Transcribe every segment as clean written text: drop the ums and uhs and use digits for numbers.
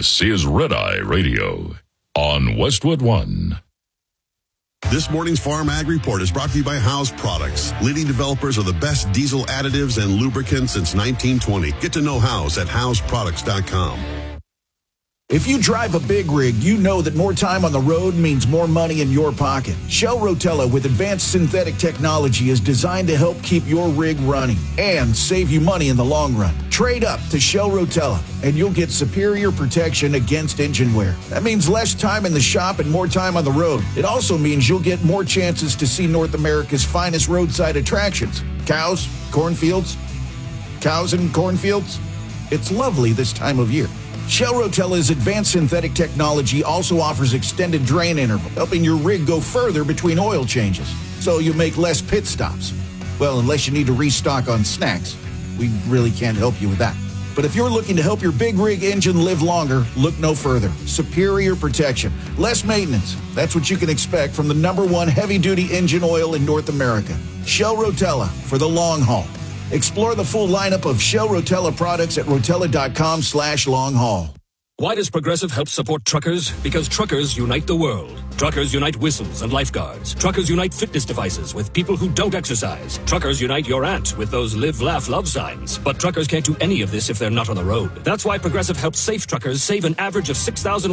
This is Red Eye Radio on Westwood One. This morning's Farm Ag Report is brought to you by House Products, leading developers of the best diesel additives and lubricants since 1920. Get to know House at houseproducts.com. If you drive a big rig, you know that more time on the road means more money in your pocket. Shell Rotella with advanced synthetic technology is designed to help keep your rig running and save you money in the long run. Trade up to Shell Rotella and you'll get superior protection against engine wear. That means less time in the shop and more time on the road. It also means you'll get more chances to see North America's finest roadside attractions. Cows, cornfields, cows and cornfields. It's lovely this time of year. Shell Rotella's advanced synthetic technology also offers extended drain interval, helping your rig go further between oil changes, so you make less pit stops. Well, unless you need to restock on snacks. We really can't help you with that. But if you're looking to help your big rig engine live longer, look no further. Superior protection, less maintenance. That's what you can expect from the #1 heavy-duty engine oil in North America. Shell Rotella for the long haul. Explore the full lineup of Shell Rotella products at rotella.com/long haul. Why does Progressive help support truckers? Because truckers unite the world. Truckers unite whistles and lifeguards. Truckers unite fitness devices with people who don't exercise. Truckers unite your aunt with those live, laugh, love signs. But truckers can't do any of this if they're not on the road. That's why Progressive helps safe truckers save an average of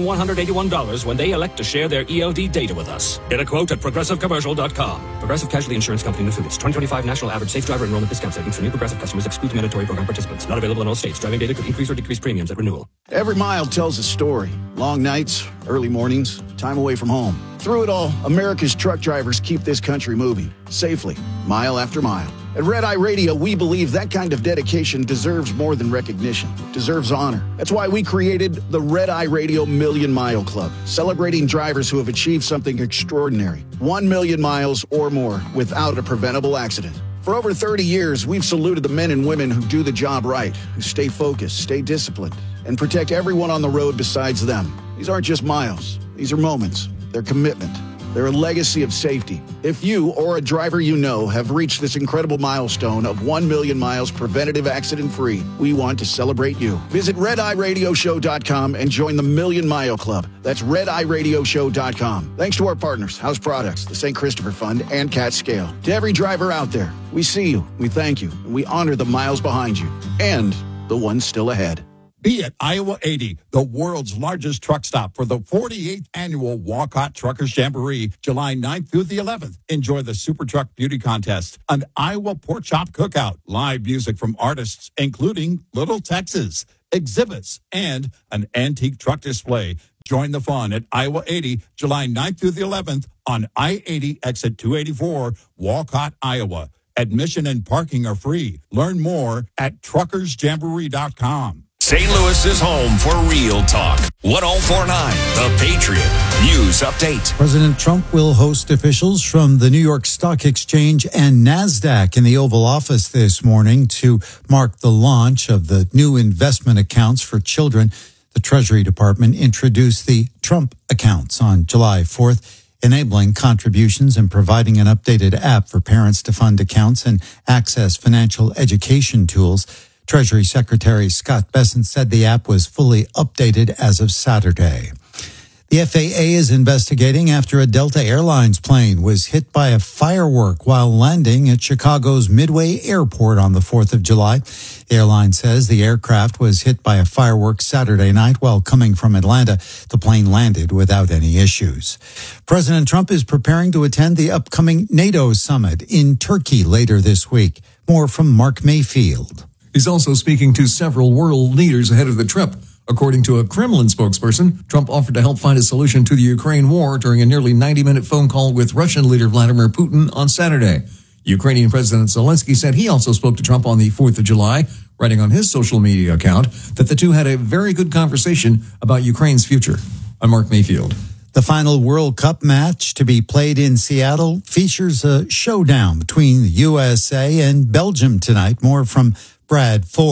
$6,181 when they elect to share their ELD data with us. Get a quote at progressivecommercial.com. Progressive Casualty Insurance Company and affiliates. 2025 National Average Safe Driver Enrollment Discount Savings for new Progressive customers excludes mandatory program participants. Not available in all states. Driving data could increase or decrease premiums at renewal. Every mile tells a story. Long nights, early mornings, time away from home. Through it all, America's truck drivers keep this country moving, safely, mile after mile. At Red Eye Radio, we believe that kind of dedication deserves more than recognition. It deserves honor. That's why we created the Red Eye Radio Million Mile Club, celebrating drivers who have achieved something extraordinary. 1 million miles or more without a preventable accident. For over 30 years, we've saluted the men and women who do the job right, who stay focused, stay disciplined, and protect everyone on the road besides them. These aren't just miles. These are moments. They're commitment. They're a legacy of safety. If you or a driver you know have reached this incredible milestone of 1 million miles preventative accident-free, we want to celebrate you. Visit RedEyeRadioShow.com and join the Million Mile Club. That's RedEyeRadioShow.com. Thanks to our partners, House Products, the St. Christopher Fund, and Cat Scale. To every driver out there, we see you, we thank you, and we honor the miles behind you and the ones still ahead. Be at Iowa 80, the world's largest truck stop for the 48th annual Walcott Truckers Jamboree, July 9th through the 11th. Enjoy the Super Truck Beauty Contest, an Iowa Pork Chop Cookout, live music from artists, including Little Texas, exhibits, and an antique truck display. Join the fun at Iowa 80, July 9th through the 11th on I-80 exit 284, Walcott, Iowa. Admission and parking are free. Learn more at truckersjamboree.com. St. Louis is home for Real Talk. 1049, The Patriot. News update. President Trump will host officials from the New York Stock Exchange and NASDAQ in the Oval Office this morning to mark the launch of the new investment accounts for children. The Treasury Department introduced the Trump accounts on July 4th, enabling contributions and providing an updated app for parents to fund accounts and access financial education tools. Treasury Secretary Scott Bessent said the app was fully updated as of Saturday. The FAA is investigating after a Delta Airlines plane was hit by a firework while landing at Chicago's Midway Airport on the 4th of July. The airline says the aircraft was hit by a firework Saturday night while coming from Atlanta. The plane landed without any issues. President Trump is preparing to attend the upcoming NATO summit in Turkey later this week. More from Mark Mayfield. He's also speaking to several world leaders ahead of the trip. According to a Kremlin spokesperson, Trump offered to help find a solution to the Ukraine war during a nearly 90-minute phone call with Russian leader Vladimir Putin on Saturday. Ukrainian President Zelensky said he also spoke to Trump on the 4th of July, writing on his social media account that the two had a very good conversation about Ukraine's future. I'm Mark Mayfield. The final World Cup match to be played in Seattle features a showdown between the USA and Belgium tonight. More from Brad Ford.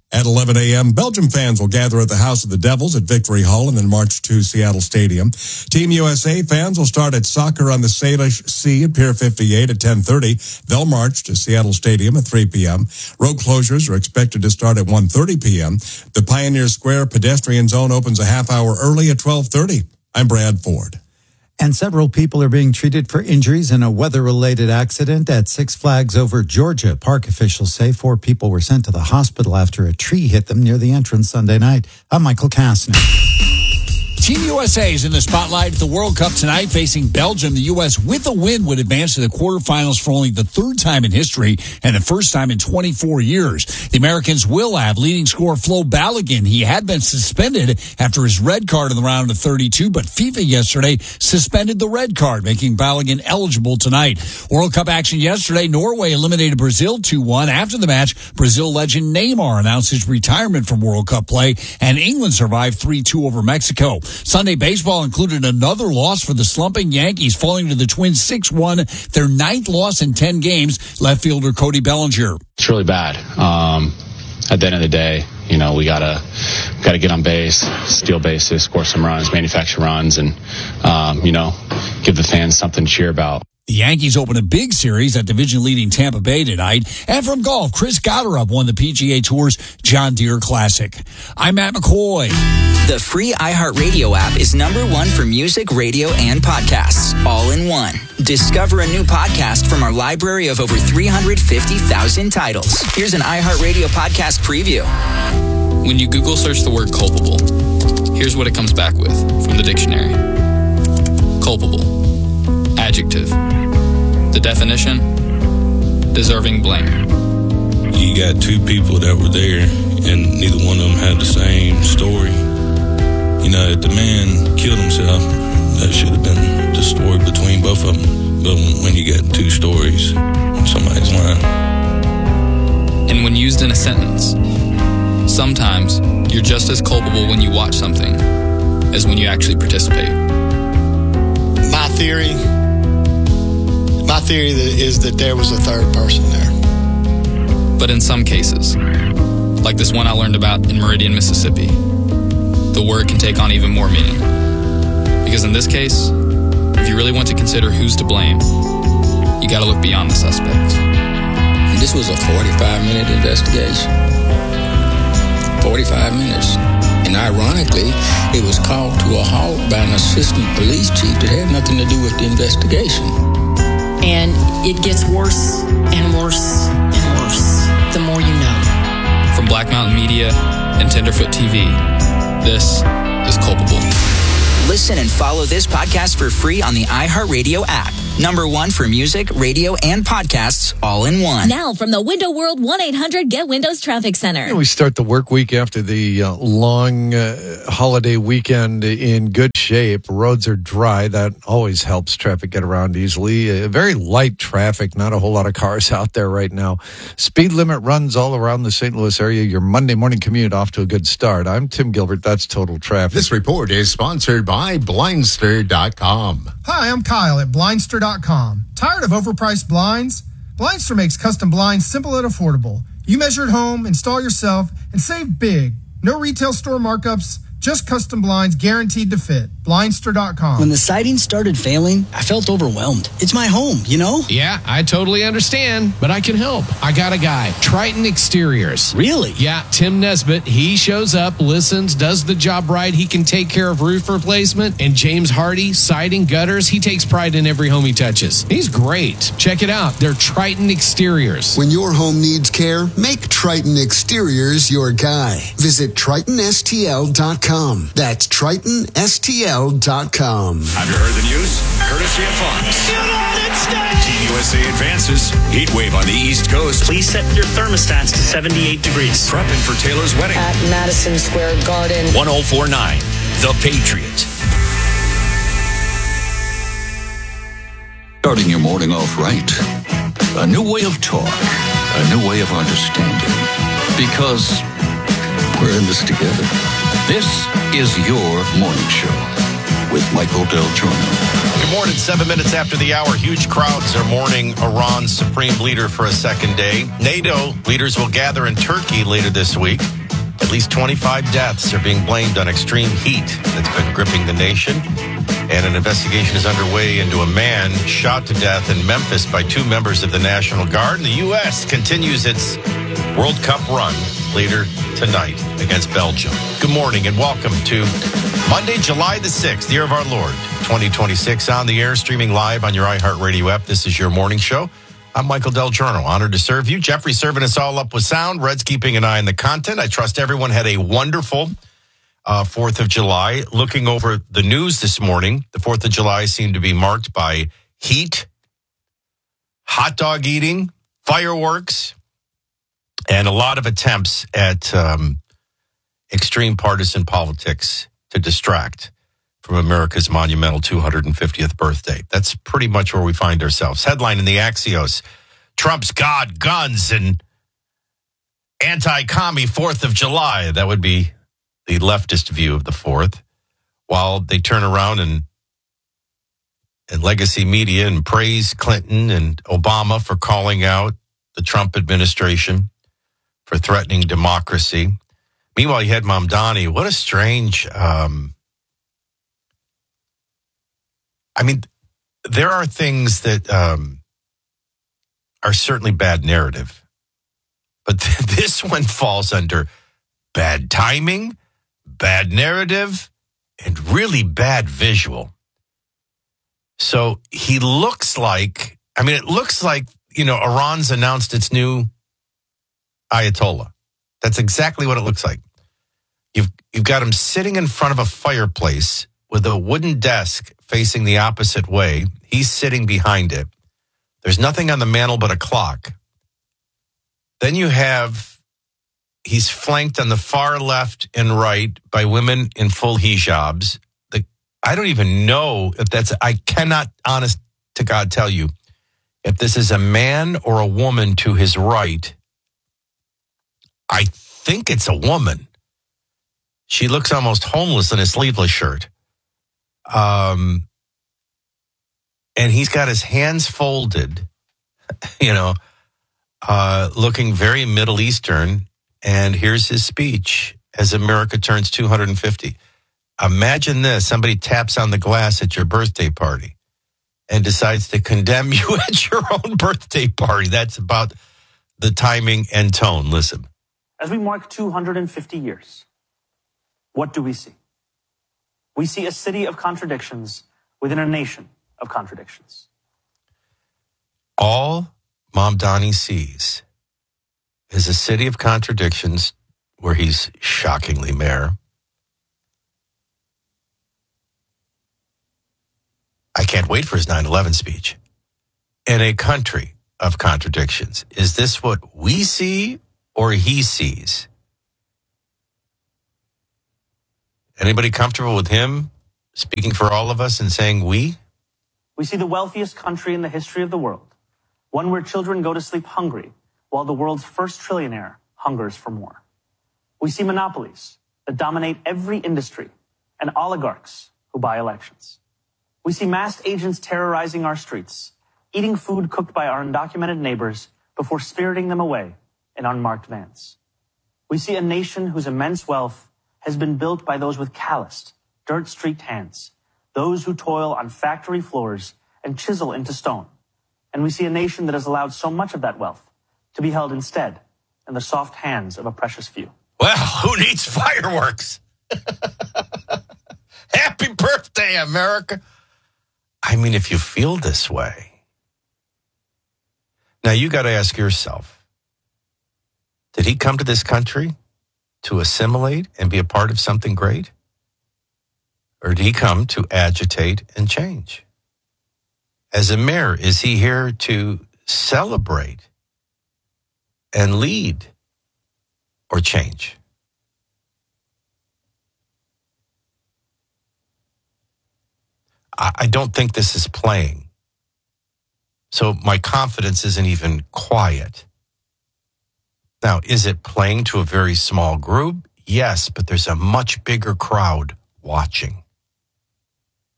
At 11 a.m., Belgium fans will gather at the House of the Devils at Victory Hall and then march to Seattle Stadium. Team USA fans will start at Soccer on the Salish Sea at Pier 58 at 10:30. They'll march to Seattle Stadium at 3 p.m. Road closures are expected to start at 1:30 p.m. The Pioneer Square pedestrian zone opens a half hour early at 12:30. I'm Brad Ford. And several people are being treated for injuries in a weather-related accident at Six Flags over Georgia. Park officials say 4 people were sent to the hospital after a tree hit them near the entrance Sunday night. I'm Michael Kastner. Team USA is in the spotlight at the World Cup tonight, facing Belgium. The U.S. with a win would advance to the quarterfinals for only the 3rd time in history and the 1st time in 24 years. The Americans will have leading scorer Flo Balogun. He had been suspended after his red card in the round of 32, but FIFA yesterday suspended the red card, making Balogun eligible tonight. World Cup action yesterday, Norway eliminated Brazil 2-1. After the match, Brazil legend Neymar announced his retirement from World Cup play, and England survived 3-2 over Mexico. Sunday baseball included another loss for the slumping Yankees, falling to the Twins 6-1, their 9th loss in 10 games. Left fielder Cody Bellinger. It's really bad. At the end of the day, we gotta get on base, steal bases, score some runs, manufacture runs, and give the fans something to cheer about. The Yankees open a big series at division-leading Tampa Bay tonight. And from golf, Chris Gotterup won the PGA Tour's John Deere Classic. I'm Matt McCoy. The free iHeartRadio app is #1 for music, radio, and podcasts, all in one. Discover a new podcast from our library of over 350,000 titles. Here's an iHeartRadio podcast preview. When you Google search the word culpable, here's what it comes back with from the dictionary. Culpable. Adjective. The definition, deserving blame. You got 2 people that were there, and neither one of them had the same story. If the man killed himself, that should have been the story between both of them. But when you got 2 stories, somebody's lying. And when used in a sentence, sometimes you're just as culpable when you watch something as when you actually participate. My theory is that there was a 3rd person there. But in some cases, like this one I learned about in Meridian, Mississippi, the word can take on even more meaning. Because in this case, if you really want to consider who's to blame, you got to look beyond the suspects. This was a 45-minute investigation. 45 minutes. And ironically, it was called to a halt by an assistant police chief that had nothing to do with the investigation. And it gets worse and worse and worse the more you know. From Black Mountain Media and Tenderfoot TV, this is Culpable. Listen and follow this podcast for free on the iHeartRadio app. #1 for music, radio, and podcasts, all in one. Now from the Window World 1-800-GET-WINDOWS Traffic Center. We start the work week after the long holiday weekend in good shape. Roads are dry. That always helps traffic get around easily. Very light traffic. Not a whole lot of cars out there right now. Speed limit runs all around the St. Louis area. Your Monday morning commute off to a good start. I'm Tim Gilbert. That's Total Traffic. This report is sponsored by Blindster.com. Hi, I'm Kyle at Blindster.com. Tired of overpriced blinds? Blindster makes custom blinds simple and affordable. You measure at home, install yourself, and save big. No retail store markups, just custom blinds guaranteed to fit. Blindster.com. When the siding started failing, I felt overwhelmed. It's my home, you know? Yeah, I totally understand, but I can help. I got a guy, Triton Exteriors. Really? Yeah, Tim Nesbitt. He shows up, listens, does the job right. He can take care of roof replacement. And James Hardy, siding, gutters. He takes pride in every home he touches. He's great. Check it out. They're Triton Exteriors. When your home needs care, make Triton Exteriors your guy. Visit TritonSTL.com. That's TritonSTL.com. Have you heard the news? Courtesy of Fox. United States! Team USA advances. Heat wave on the East Coast. Please set your thermostats to 78 degrees. Prepping for Taylor's wedding. At Madison Square Garden. 104.9, The Patriot. Starting your morning off right. A new way of talk. A new way of understanding. Because we're in this together. This is your morning show. with Michael Del Giorno. Good morning. 7 minutes after the hour, huge crowds are mourning Iran's supreme leader for a second day. NATO leaders will gather in Turkey later this week. At least 25 deaths are being blamed on extreme heat that's been gripping the nation. And an investigation is underway into a man shot to death in Memphis by two members of the National Guard. And the U.S. continues its World Cup run later tonight against Belgium. Good morning and welcome to Monday, July the 6th, the year of our Lord, 2026, on the air, streaming live on your iHeartRadio app. This is your morning show. I'm Michael Del Giorno, honored to serve you. Jeffrey serving us all up with sound. Red's keeping an eye on the content. I trust everyone had a wonderful 4th of July. Looking over the news this morning, the 4th of July seemed to be marked by heat, hot dog eating, fireworks, and a lot of attempts at extreme partisan politics to distract from America's monumental 250th birthday. That's pretty much where we find ourselves. Headline in the Axios: Trump's God, guns, and anti-commie 4th of July. That would be the leftist view of the 4th. While they turn around and legacy media and praise Clinton and Obama for calling out the Trump administration for threatening democracy. Meanwhile, you had Mamdani. What a strange... there are things that are certainly bad narrative. But this one falls under bad timing, bad narrative, and really bad visual. So he looks like... it looks like, Iran's announced its new Ayatollah. That's exactly what it looks like. You've got him sitting in front of a fireplace with a wooden desk facing the opposite way. He's sitting behind it. There's nothing on the mantle but a clock. Then he's flanked on the far left and right by women in full hijabs. I don't even know if I cannot, honest to God, tell you if this is a man or a woman to his right. I think it's a woman. She looks almost homeless in a sleeveless shirt. And he's got his hands folded, looking very Middle Eastern. And here's his speech as America turns 250. Imagine this. Somebody taps on the glass at your birthday party and decides to condemn you at your own birthday party. That's about the timing and tone. Listen. As we mark 250 years, what do we see? We see a city of contradictions within a nation of contradictions. All Mamdani sees is a city of contradictions where he's shockingly mayor. I can't wait for his 9/11 speech. In a country of contradictions. Is this what we see or he sees? Anybody comfortable with him speaking for all of us and saying we? We see the wealthiest country in the history of the world, one where children go to sleep hungry, while the world's first trillionaire hungers for more. We see monopolies that dominate every industry and oligarchs who buy elections. We see masked agents terrorizing our streets, eating food cooked by our undocumented neighbors before spiriting them away in unmarked vans. We see a nation whose immense wealth has been built by those with calloused, dirt-streaked hands, those who toil on factory floors and chisel into stone. And we see a nation that has allowed so much of that wealth to be held instead in the soft hands of a precious few. Well, who needs fireworks? Happy birthday, America. If you feel this way. Now, you got to ask yourself, did he come to this country to assimilate and be a part of something great? Or did he come to agitate and change? As a mayor, is he here to celebrate and lead or change? I don't think this is playing. So my confidence isn't even quiet. Now, is it playing to a very small group? Yes, but there's a much bigger crowd watching.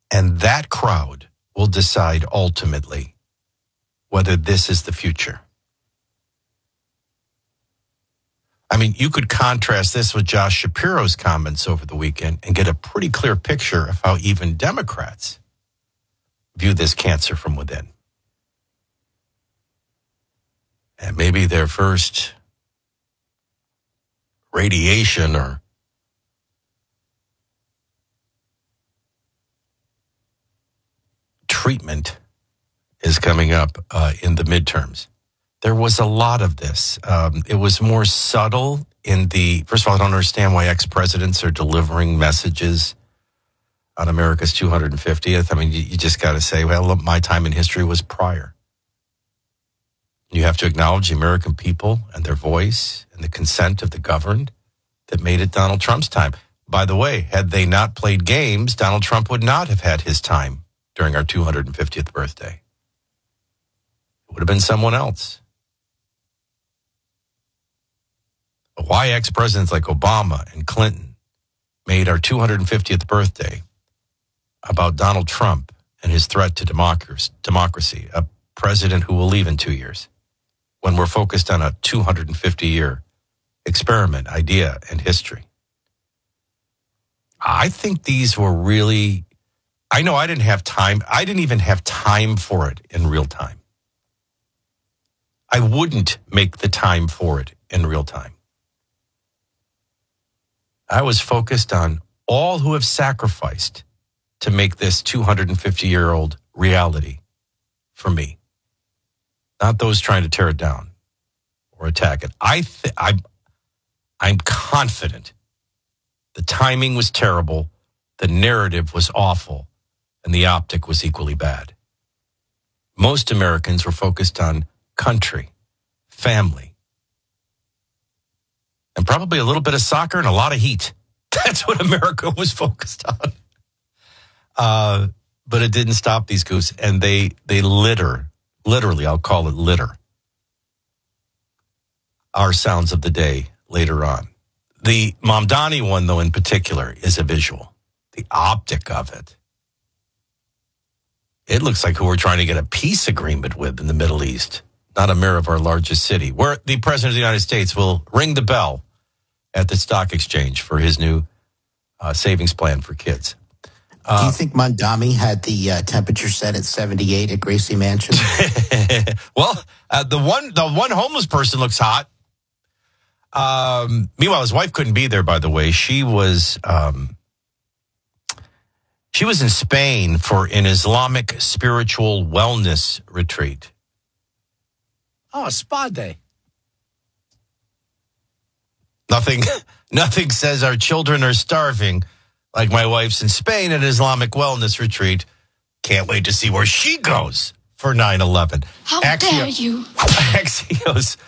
And that crowd will decide ultimately whether this is the future. I mean, you could contrast this with Josh Shapiro's comments over the weekend and get a pretty clear picture of how even Democrats view this cancer from within. And maybe their first radiation or treatment is coming up in the midterms. There was a lot of this. It was more subtle in the, first of all, I don't understand why ex-presidents are delivering messages on America's 250th. I mean, you just got to say, well, look, my time in history was prior. You have to acknowledge the American people and their voice and the consent of the governed that made it Donald Trump's time. By the way, had they not played games, Donald Trump would not have had his time during our 250th birthday. It would have been someone else. But why ex-presidents like Obama and Clinton made our 250th birthday about Donald Trump and his threat to democracy, a president who will leave in 2 years, when we're focused on a 250-year experiment, idea, and history. I think these were really, I know I didn't have time. I didn't even have time for it in real time. I wouldn't make the time for it in real time. I was focused on all who have sacrificed to make this 250-year-old reality for me. Not those trying to tear it down or attack it. I'm confident the timing was terrible, the narrative was awful, and the optic was equally bad. Most Americans were focused on country, family, and probably a little bit of soccer and a lot of heat. That's what America was focused on. But it didn't stop these goofs, and they litter, literally, I'll call it litter, our sounds of the day later on. The Mamdani one, though, in particular, is a visual. The optic of it. It looks like who we're trying to get a peace agreement with in the Middle East, not a mayor of our largest city, where the President of the United States will ring the bell at the stock exchange for his new savings plan for kids. Do you think Mamdani had the temperature set at 78 at Gracie Mansion? Well, the one homeless person looks hot. Meanwhile, his wife couldn't be there, by the way. She was in Spain for an Islamic spiritual wellness retreat. Oh, a spa day. Nothing says our children are starving like my wife's in Spain at an Islamic wellness retreat. Can't wait to see where she goes for 9/11. How dare you? Axios.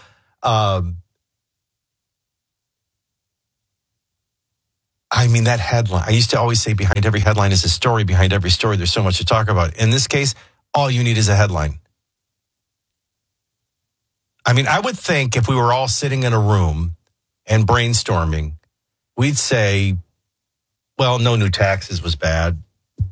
I mean, that headline. I used to always say behind every headline is a story. Behind every story, there's so much to talk about. In this case, all you need is a headline. I mean, I would think if we were all sitting in a room and brainstorming, we'd say, well, no new taxes was bad.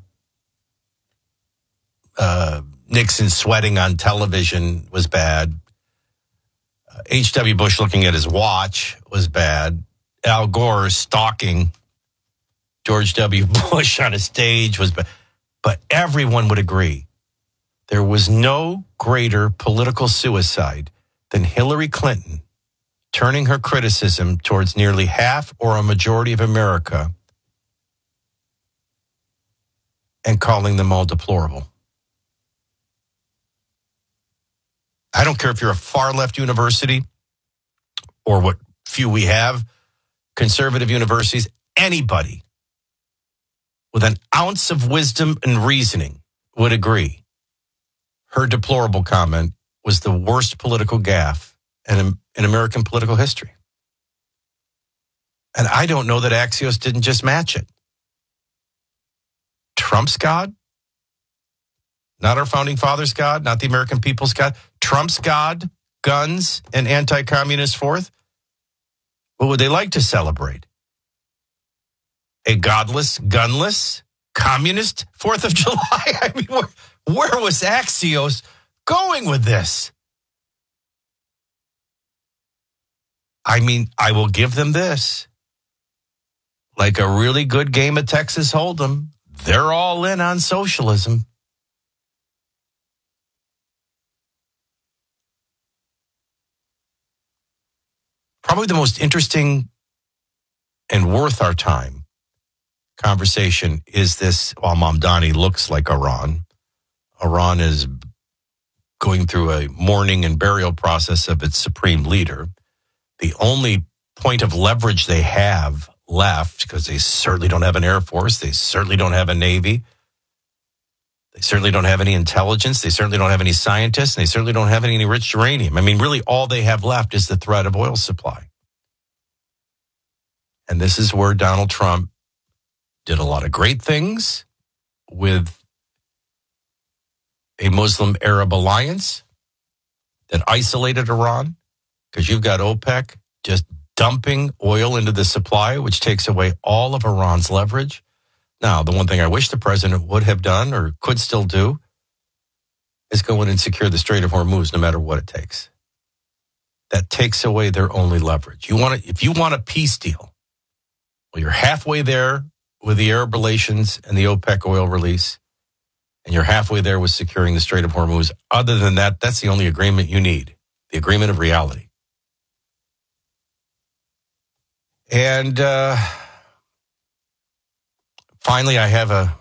Nixon sweating on television was bad. H.W. Bush looking at his watch was bad. Al Gore stalking George W. Bush on a stage was bad. But everyone would agree there was no greater political suicide than Hillary Clinton turning her criticism towards nearly half or a majority of America and calling them all deplorable. I don't care if you're a far-left university or what few we have, conservative universities, anybody with an ounce of wisdom and reasoning would agree. Her deplorable comment was the worst political gaffe in American political history. And I don't know that Axios didn't just match it. Trump's God? Not our founding fathers' God, not the American people's God. Trump's God, guns, and anti-communist fourth? What would they like to celebrate? A godless, gunless communist 4th of July? I mean, where was Axios going with this? I mean, I will give them this. Like a really good game of Texas Hold'em, they're all in on socialism. Probably the most interesting and worth our time conversation is this, while Mamdani looks like Iran. Iran is going through a mourning and burial process of its supreme leader. The only point of leverage they have left, because they certainly don't have an Air Force, they certainly don't have a Navy, they certainly don't have any intelligence, they certainly don't have any scientists, and they certainly don't have any enriched uranium. I mean, really all they have left is the threat of oil supply. And this is where Donald Trump did a lot of great things with a Muslim-Arab alliance that isolated Iran, because you've got OPEC just dumping oil into the supply, which takes away all of Iran's leverage. Now, the one thing I wish the president would have done or could still do is go in and secure the Strait of Hormuz no matter what it takes. That takes away their only leverage. If you want a peace deal, well, you're halfway there with the Arab relations and the OPEC oil release, and you're halfway there with securing the Strait of Hormuz. Other than that, that's the only agreement you need, the agreement of reality. And finally, I have a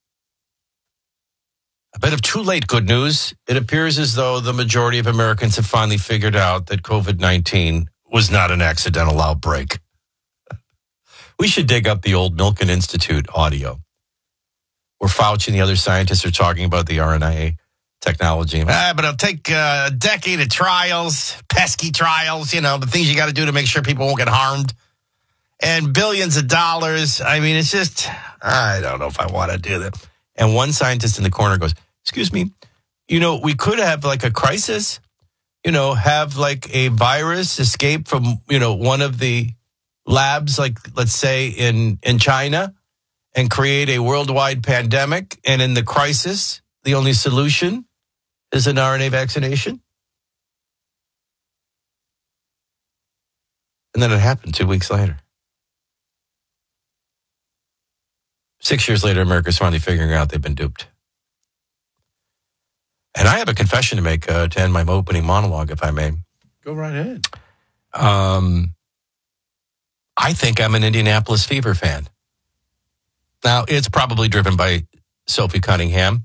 bit of too late good news. It appears as though the majority of Americans have finally figured out that COVID-19 was not an accidental outbreak. We should dig up the old Milken Institute audio where Fauci and the other scientists are talking about the RNA technology. But it'll take a decade of trials, pesky trials, the things you got to do to make sure people won't get harmed. And billions of dollars. I mean, it's just, I don't know if I want to do that. And one scientist in the corner goes, excuse me, we could have like a crisis, have like a virus escape from, one of the labs, like let's say in China, and create a worldwide pandemic. And in the crisis, the only solution is an RNA vaccination. And then it happened 2 weeks later. 6 years later, America's finally figuring out they've been duped. And I have a confession to make to end my opening monologue, if I may. Go right ahead. I think I'm an Indianapolis Fever fan. Now, it's probably driven by Sophie Cunningham.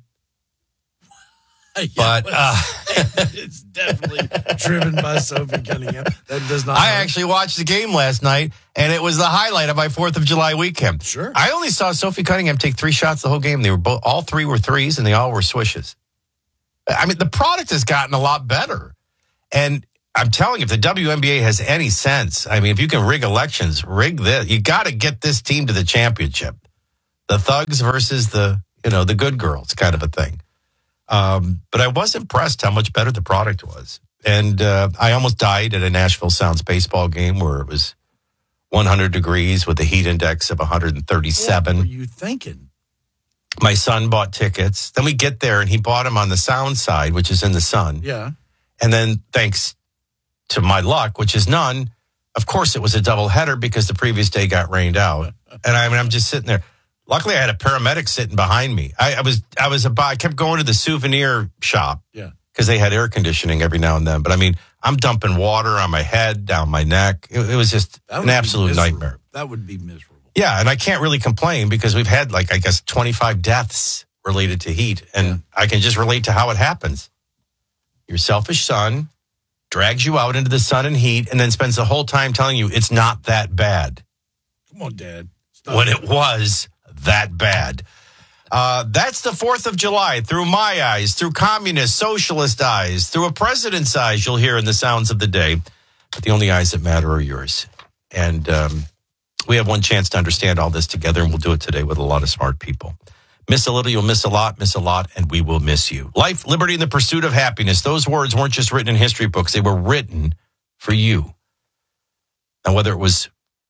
But it's definitely driven by Sophie Cunningham. That does not. I actually watched the game last night, and it was the highlight of my 4th of July weekend. Sure. I only saw Sophie Cunningham take 3 shots the whole game. They were all 3 were threes, and they all were swishes. I mean, the product has gotten a lot better. And I'm telling you, if the WNBA has any sense, I mean, if you can rig elections, rig this. You got to get this team to the championship. The thugs versus the good girls kind of a thing. But I was impressed how much better the product was. And I almost died at a Nashville Sounds baseball game where it was 100 degrees with a heat index of 137. What were you thinking? My son bought tickets. Then we get there, and he bought them on the sound side, which is in the sun. Yeah. And then thanks to my luck, which is none, of course it was a doubleheader because the previous day got rained out. And I'm just sitting there. Luckily, I had a paramedic sitting behind me. I kept going to the souvenir shop. Yeah. Because they had air conditioning every now and then. But I mean, I'm dumping water on my head, down my neck. It was just an absolute nightmare. That would be miserable. Yeah, and I can't really complain because we've had 25 deaths related to heat. And I can just relate to how it happens. Your selfish son drags you out into the sun and heat and then spends the whole time telling you it's not that bad. Come on, Dad. When it was that bad. That's the 4th of July through my eyes, through communist, socialist eyes, through a president's eyes, you'll hear in the sounds of the day. But the only eyes that matter are yours. And we have one chance to understand all this together, and we'll do it today with a lot of smart people. Miss a little, you'll miss a lot, and we will miss you. Life, liberty, and the pursuit of happiness. Those words weren't just written in history books. They were written for you. Now, whether it was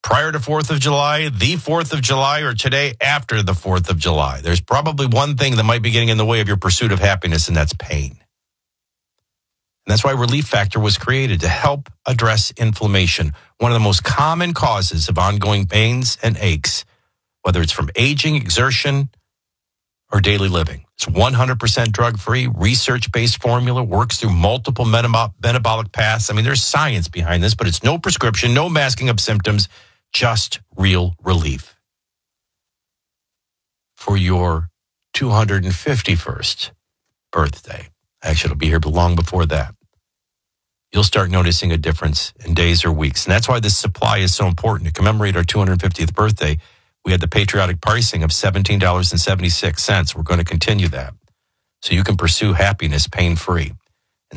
prior to 4th of July, the 4th of July, or today after the 4th of July. There's probably one thing that might be getting in the way of your pursuit of happiness, and that's pain. And that's why Relief Factor was created, to help address inflammation, one of the most common causes of ongoing pains and aches, whether it's from aging, exertion, or daily living. It's 100% drug-free, research-based formula, works through multiple metabolic paths. I mean, there's science behind this, but it's no prescription, no masking of symptoms, just real relief. For your 251st birthday. Actually, it'll be here long before that. You'll start noticing a difference in days or weeks. And that's why this supply is so important. To commemorate our 250th birthday, we had the patriotic pricing of $17.76. We're going to continue that so you can pursue happiness pain-free. And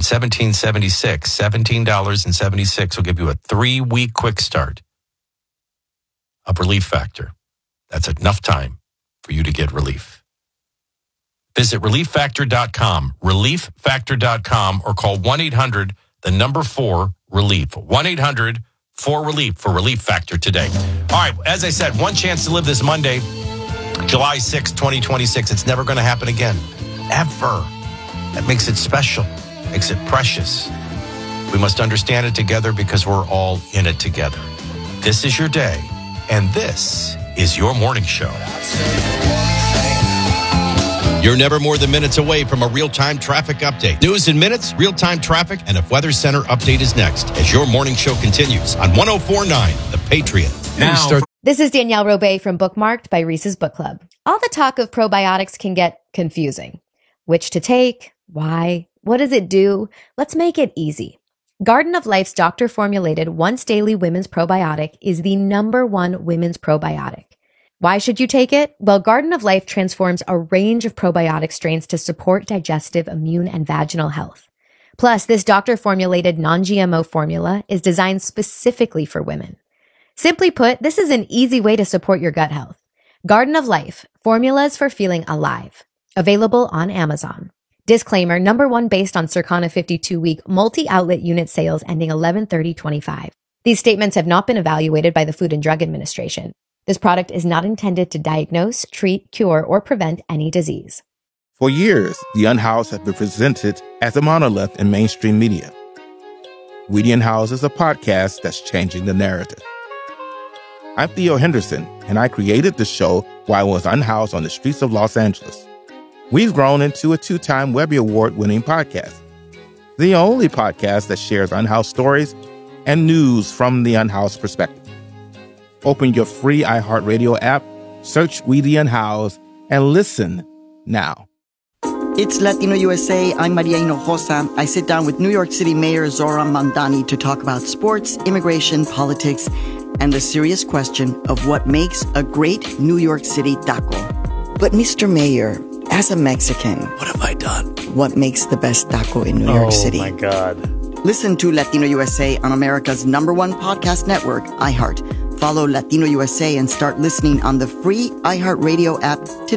$17.76 will give you a 3-week quick start of Relief Factor. That's enough time for you to get relief. Visit relieffactor.com, relieffactor.com, or call 1-800-4-RELIEF. 1-800-4-RELIEF for Relief Factor today. All right, as I said, one chance to live this Monday, July 6, 2026. It's never going to happen again. Ever. That makes it special, makes it precious. We must understand it together because we're all in it together. This is your day, and this is your morning show. You're never more than minutes away from a real-time traffic update. News in minutes, real-time traffic, and a Weather Center update is next as your morning show continues on 104.9 The Patriot. Now, this is Danielle Robay from Bookmarked by Reese's Book Club. All the talk of probiotics can get confusing. Which to take? Why? What does it do? Let's make it easy. Garden of Life's doctor-formulated once-daily women's probiotic is the #1 women's probiotic. Why should you take it? Well, Garden of Life transforms a range of probiotic strains to support digestive, immune, and vaginal health. Plus, this doctor-formulated non-GMO formula is designed specifically for women. Simply put, this is an easy way to support your gut health. Garden of Life, formulas for feeling alive. Available on Amazon. Disclaimer, #1 based on Circana 52-week multi-outlet unit sales ending 11/30/25. These statements have not been evaluated by the Food and Drug Administration. This product is not intended to diagnose, treat, cure, or prevent any disease. For years, The Unhoused has been presented as a monolith in mainstream media. We the Unhoused is a podcast that's changing the narrative. I'm Theo Henderson, and I created the show while I was unhoused on the streets of Los Angeles. We've grown into a 2-time Webby Award-winning podcast. The only podcast that shares unhoused stories and news from the unhoused perspective. Open your free iHeartRadio app, search We the Unhoused, and listen now. It's Latino USA. I'm Maria Hinojosa. I sit down with New York City Mayor Zoran Mandani to talk about sports, immigration, politics, and the serious question of what makes a great New York City taco. But Mr. Mayor, as a Mexican, what have I done? What makes the best taco in New York City? Oh, my God. Listen to Latino USA on America's #1 podcast network, iHeart. Follow Latino USA and start listening on the free iHeartRadio app today.